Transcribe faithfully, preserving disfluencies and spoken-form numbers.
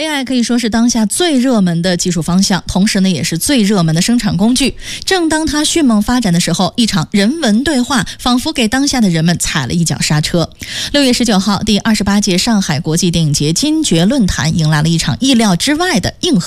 A I 可以说是当下最热门的技术方向，同时呢也是最热门的生产工具。正当它迅猛发展的时候，一场人文对话仿佛给当下的人们踩了一脚刹车。六月十九号，第二十八届上海国际电影节金爵论坛迎来了一场意料之外的硬核